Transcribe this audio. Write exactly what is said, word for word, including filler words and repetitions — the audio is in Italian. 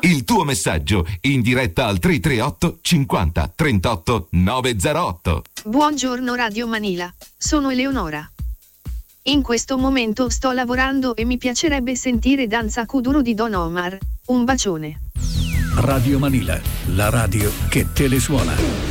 Il tuo messaggio in diretta al tre tre otto cinquanta trentotto novecentotto. Buongiorno Radio Manila, sono Eleonora. In questo momento sto lavorando e mi piacerebbe sentire Danza Kuduro di Don Omar. Un bacione. Radio Manila, la radio che te le suona.